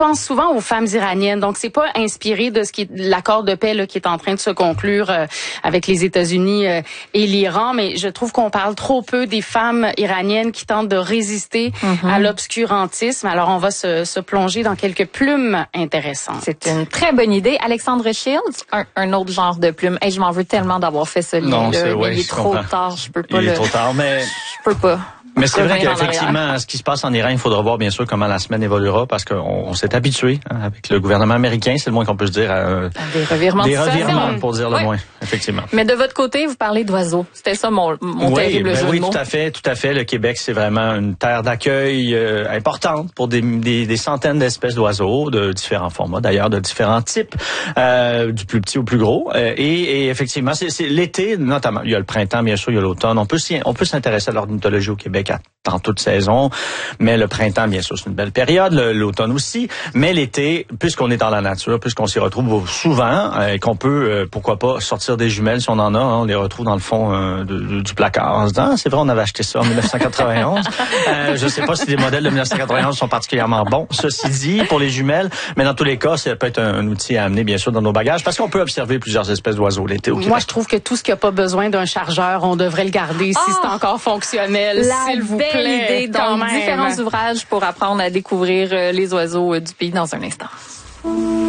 pense souvent aux femmes iraniennes. Donc, c'est pas inspiré de ce qui est l'accord de paix là, qui est en train de se conclure avec les États-Unis et l'Iran. Mais je trouve qu'on parle trop peu des femmes iraniennes qui tentent de résister à l'obscurantisme. Alors, on va se plonger dans quelques plumes intéressantes. C'est une très bonne idée. Alexandre Shields, un autre genre de plume. Hey, je m'en veux tellement d'avoir fait ce lien-là. Ouais, il est trop tard. Je peux pas. Il est trop tard, mais je peux pas. Mais c'est vrai qu'effectivement, ce qui se passe en Iran, il faudra voir bien sûr comment la semaine évoluera parce qu'on s'est habitué avec le gouvernement américain, c'est le moins qu'on peut se dire. Des revirements pour dire le moins, effectivement. Mais de votre côté, vous parlez d'oiseaux. C'était ça mon terrible jeu de mots. Oui, tout à fait. Le Québec, c'est vraiment une terre d'accueil importante pour des centaines d'espèces d'oiseaux de différents formats, d'ailleurs de différents types, du plus petit au plus gros. Et effectivement, c'est l'été notamment. Il y a le printemps, bien sûr, il y a l'automne. On peut s'intéresser à l'ornithologie au Québec en toute saison, mais le printemps, bien sûr, c'est une belle période, l'automne aussi, mais l'été, puisqu'on est dans la nature, puisqu'on s'y retrouve souvent, et qu'on peut, pourquoi pas, sortir des jumelles si on en a, on les retrouve dans le fond du placard, en se disant, c'est vrai, on avait acheté ça en 1991. Je sais pas si les modèles de 1991 sont particulièrement bons, ceci dit, pour les jumelles, mais dans tous les cas, ça peut être un outil à amener, bien sûr, dans nos bagages, parce qu'on peut observer plusieurs espèces d'oiseaux l'été au Québec. Moi, je trouve que tout ce qui n'a pas besoin d'un chargeur, on devrait le garder si c'est encore fonctionnel. S'il vous plaît, idée. Donc, différents ouvrages pour apprendre à découvrir les oiseaux du pays dans un instant.